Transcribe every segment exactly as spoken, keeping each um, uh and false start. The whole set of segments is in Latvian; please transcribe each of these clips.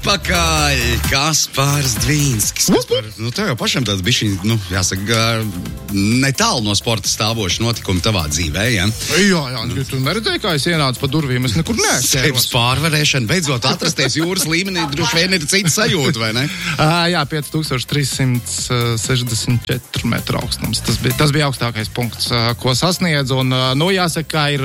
Pakaļ Kaspars Dvīnskis. Kaspar, nu, tev jau pašam tāds bišķiņ, nu, jāsaka, netālu no sporta stāvoši notikumi tavā dzīvē, ja? Jā, jā, nu, tu neredzēji, kā es ienācu pa durvīm, es nekur neesmu. Sevis pārvarēšana, beidzot atrasties jūras līmenī, droši vien ir cita sajūta, vai ne? Jā, pieci tūkstoši trīs simti sešdesmit četri metru augstums. Tas bija, tas bija augstākais punkts, ko sasniedz, un, nu, jāsaka, ir,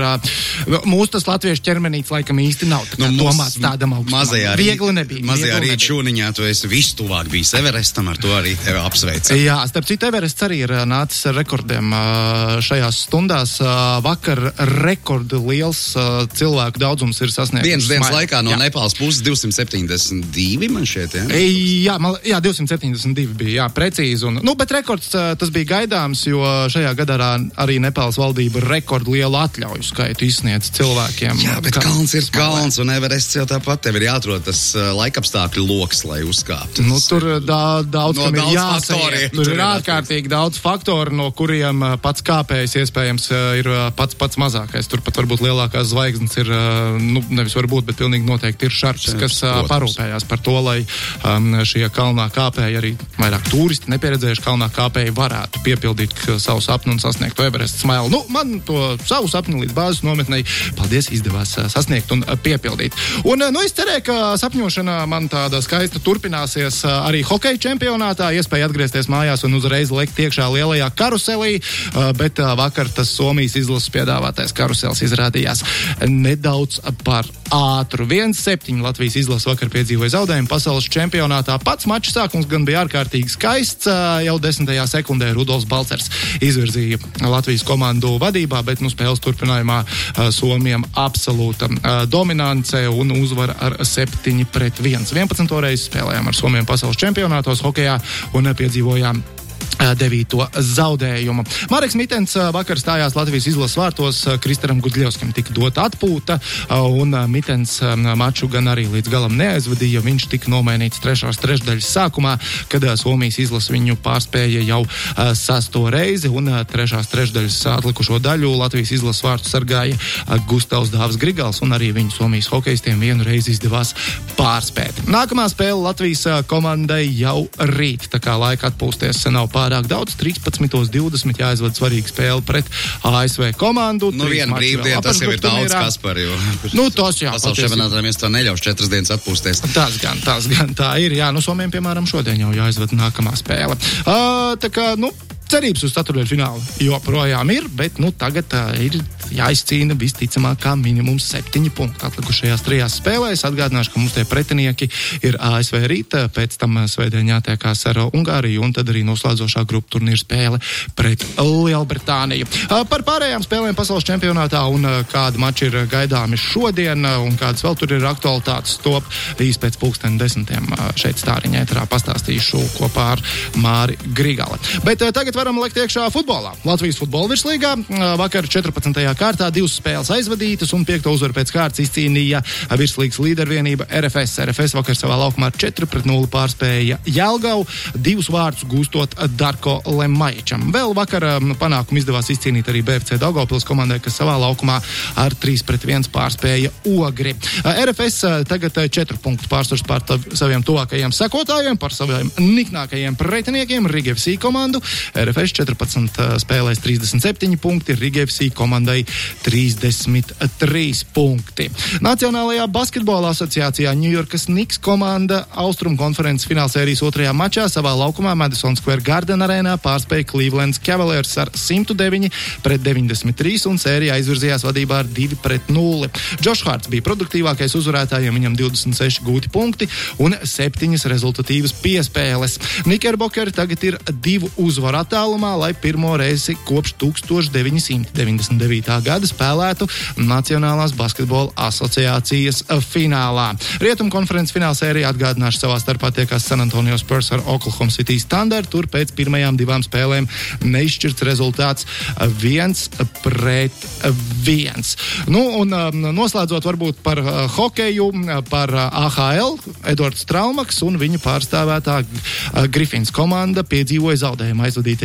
mūsu tas latviešu ķermenīts laikam īsti nav, tā kā nu, domāts tādam augstumam. Viegli nebija. Mazajā rīt šūniņā tu esi vistuvāk bijis Everestam, ar to arī tevi apsveicam. Jā, starp citu, Everests arī ir nācis ar rekordiem šajās stundās. Vakar rekordu liels cilvēku daudzums ir sasniegts. Vienas dienas laikā no jā. Nepāles puses divsimt septiņdesmit divi, man šeit, jā? Jā, man, jā, divsimt septiņdesmit divi bija, jā, precīzi. Un, nu, bet rekords tas bija gaidāms, jo šajā gadā arī Nepāles valdība rekordu lielu atļauju skaitu izsniedz cilvēkiem. Jā, bet kalns ir kalns, un Everests jau tāpat tev ir jāatrod tas laika apstākļu loks, lai uzkāptu. Nu, tur da, daudz, no kam daudz ir jāsaiet. Tur ir ārkārtīgi daudz faktoru, no kuriem pats kāpējs iespējams ir pats pats mazākais. Tur pat varbūt lielākās zvaigznes ir, nu, nevis varbūt, bet pilnīgi noteikti ir šarps, kas protams. Parūpējās par to, lai um, šie kalnā kāpēji, arī vairāk turisti nepieredzējuši kalnā kāpēji varētu piepildīt savu sapni un sasniegt to Everest smailu. Nu, man to savu sapni līdz bāzes nometnei, paldies, izdevās sasniegt un piepildīt. Un, nu, es cerēju, ka sapņošana man tāda skaista turpināsies arī hokeja čempionātā, iespēja atgriezties mājās un uzreiz lekt iekšā lielajā karuselī, bet vakar tas Somijas izlases piedāvātais karusels izrādījās nedaudz par ātru. viens septiņi Latvijas izlase vakar piedzīvoja zaudējumu pasaules čempionātā. Pats mača sākums gan bija ārkārtīgi skaists, jau desmitajā sekundē Rudolfs Balcers izvirzīja Latvijas komandu vadībā, bet nu spēles turpinājumā Somijam absolūta dominance un uzvara ar septiņi pret viens. vienpadsmito reizi spēlējām ar Somiem pasaules čempionātos hokejā un piedzīvojām devīto zaudējumu. Mareks Mitens vakar stājās Latvijas izlases vārtos, Kristaram Gudļevskim tika dota atpūta, un Mitens maču gan arī līdz galam neaizvadīja. Viņš tika nomainīts trešās trešdaļas sākumā, kad Somijas izlase viņu pārspēja jau sesto reizi, un trešās trešdaļas atlikušo daļu Latvijas izlases vārtu sargāja Gustavs Dāvs Grigals, un arī viņu Somijas hokejistiem vienu reizi izdevās pārspēt. Nākamā spēle Latvijas komandai jau rīt, tā kā laika atpūsties nav pārāk daudz, trīspadsmit divdesmit jāizvada svarīga spēle pret A S V komandu. Nu, viena brīvdiena, tas jau ir daudz, Kaspar, jo... Nu, tos jā. Pasaules čempionātā mēs to neļauš četras dienas atpūsties. Tas gan, tas gan tā ir, jā. Nu, Somiem, piemēram, šodien jau jāizvada nākamā spēle. Uh, tā kā, nu, cerības uz ceturtdaļu finālu joprojām ir, bet, nu, tagad uh, ir jāizcīna visticamāk kā minimums septiņi punkti atlikušajās trijās spēlēs. Atgādināšu, ka mums tie pretinieki ir A S V rīta, pēc tam svētdien jātiekās ar Ungāriju, un tad arī noslēdzošā grupu turnīra spēle pret Lielbritāniju. Par pārējām spēlēm pasaules čempionātā un kādi mači ir gaidāmi šodien, un kādas vēl tur ir aktualitātes, top līdz pēc pulksten desmitiem šeit Stāriņa ēterā pastāstīšu kopā ar Māri Grigali. Bet tagad varam lekt iekšā futbolā. Latvijas futbola virslīgā vakar četrpadsmitajā kārtā divas spēles aizvadītas, un piekto uzvaru pēc kārtas izcīnīja virslīgas līdervienība R F S. R F S vakar savā laukumā četri pret nulli pārspēja Jelgavu, divus vārtus gūstot Darko Lemajičam. Vēl vakar panākumu izdevās izcīnīt arī B F C Daugavpils komandai, kas savā laukumā ar trīs pret viens pārspēja Ogri. R F S tagad četru punktu pārsvars pār saviem tuvākajiem sekotājiem, par saviem niknākajiem pretiniekiem Riga F C komandu. R F S četrpadsmit spēlēs trīsdesmit septiņi punkti, Riga F C komandai trīsdesmit trīs punkti. Nacionālajā basketbola asociācijā Ņujorkas Knicks komanda Austrumu konferences finālsērijas otrajā mačā savā laukumā Madison Square Garden arēnā pārspēja Clevelands Cavaliers ar simt deviņi pret deviņdesmit trīs, un sērija aizvirzījās vadībā ar divi pret nulli. Džošs Hārts bija produktīvākais uzvarētājiem, viņam divdesmit seši gūti punkti un septiņas rezultatīvas piespēles. Knickerbockeri tagad ir divu uzvaru attālumā, lai pirmo reizi kopš tūkstoš deviņsimt deviņdesmit devītā gada spēlētu Nacionālās basketbola asociācijas finālā. Rietumu konferences finālsērija, atgādināšu, savā starpā tiekās San Antonio Spurs ar Oklahoma City Thunder. Tur pēc pirmajām divām spēlēm neizšķirts rezultāts viens pret viens. Nu, un noslēdzot varbūt par hokeju, par A H L, Edvards Traumaks un viņu pārstāvētā Griffins komanda piedzīvoja zaudējumu aizvadītajā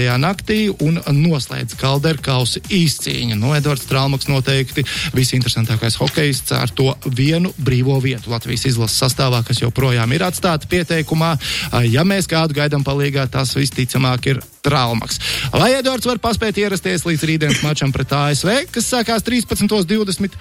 tūlītējā naktī un noslēdz Kalderkausa izcīņa. Nu, Edvards Strālmaks noteikti visinteresantākais hokejists ar to vienu brīvo vietu Latvijas izlases sastāvā, kas joprojām ir atstāta pieteikumā. Ja mēs kādu gaidām palīgā, tas visticamāk ir Trālmaks. Vai Edvards var paspēt ierasties līdz rītdienas mačam pret A S V, kas sākās trīspadsmit divdesmit?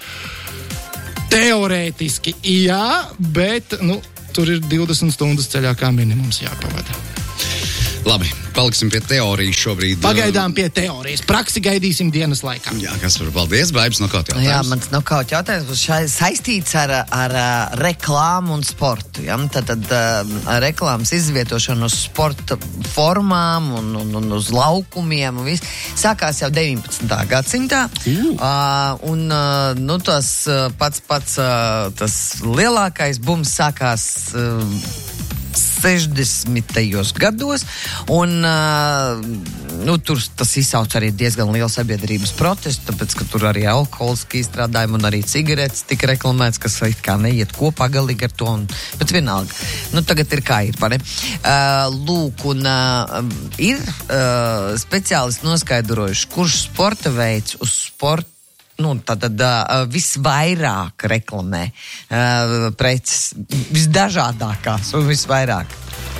Teorētiski, jā, bet, nu, tur ir divdesmit stundas ceļā kā minimums jāpavada. Labi, paliksim pie teorijas šobrīd. Pagaidām pie teorijas. Praksi gaidīsim dienas laikā. Jā, kas var paldies, Baibs, nokaut jautājums. Jā, mans nokaut jautājums būs šai saistīts ar, ar, ar reklāmu un sportu. Ja? Tad, tad uh, reklāmas izvietošana uz sporta formām un, un, un uz laukumiem un viss sākās jau deviņpadsmitā gadsimtā. Uh. Uh, un uh, nu, tas uh, pats pats uh, tas lielākais bums sākās uh, sešdesmitajos gados, un uh, nu, tur tas izsauc arī diezgan lielu sabiedrības protestu, tāpēc, ka tur arī alkoholiski izstrādājumi un arī cigaretes tika reklamēts, kas it kā neiet kopā galīgi ar to, un, bet vienalga. Nu, tagad ir kā ir, vai ne? Uh, lūk, un uh, ir uh, speciālisti noskaidrojuši, kurš sporta veids uz sporta nu, tātad uh, visvairāk reklamē uh, preces, visdažādākās un visvairāk.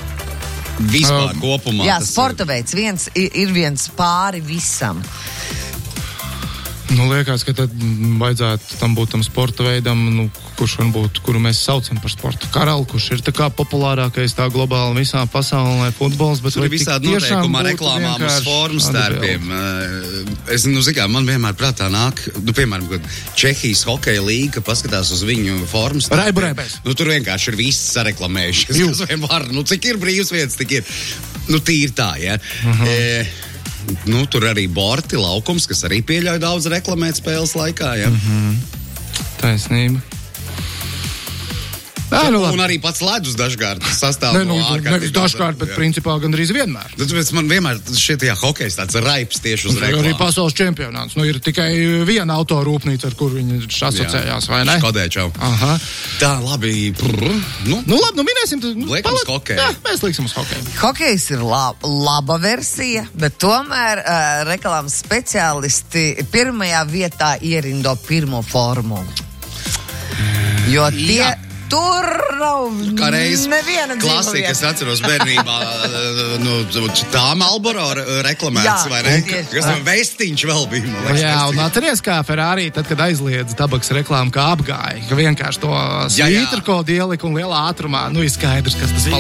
Vispār Um, kopumā. Jā, tas sporta veids viens, ir, ir viens pāri visam. Nu, liekas, ka tad vajadzētu tam būt tam sporta veidam, nu, kurš man būtu, kuru mēs saucam par sporta karalu, kurš ir tā kā populārākais tā globāli visā pasaulē futbols, bet tur ir visādi noteikumi ar reklāmām uz formas stērpiem. Es, nu, zikā, man vienmēr prātā nāk, nu, piemēram, kad Čehijas hokeja līga paskatās uz viņu formas stērpiem. Raiburēbēs. Nu, tur vienkārši ir viss sareklamējuši, kas, kas vien var. Nu, cik ir brīvs vietas, tik ir. Nu, tīri tā, ja. Uh-huh. E, Nu, tur arī borti, laukums, kas arī pieļauj daudz reklamēt spēles laikā, ja? Mm-hmm. Taisnība. Jā, nu, un arī pats ledus dažkārt sastāv ne, no nu, ārkārtīgi. Nevis dažkārt, bet jā. Principā gandrīz vienmēr. Tāpēc man vienmēr šeit jā, hokejs tāds raips tieši uz reklāmu. Arī pasaules čempionāts. Nu, ir tikai viena autorūpnīca, ar kur viņi asociējās, vai ne? Škodē, čau. Aha. Tā, labi. Prr, nu. Nu, labi, nu minēsim. Nu, Liekam uz hokeju. Jā, mēs liksim uz hokeju. Hokejs ir lab, laba versija, bet tomēr uh, reklāmas speciālisti pirmajā vietā ierindo pirmo formulu. Jo tie... Jā. Tur nav neviena klasika, es atceros bērnībā, nu, tā Marlboro reklamēts, vai ne? Kas tam vestiņš vēl bija, man liekas. Jā, un atceries, kā Ferrari, tad, kad aizliedz tabaks reklāmu, kā apgāja, ka vienkārši to svītrkodu ielika un lielā ātrumā, nu, ir skaidrs, kas tas ir.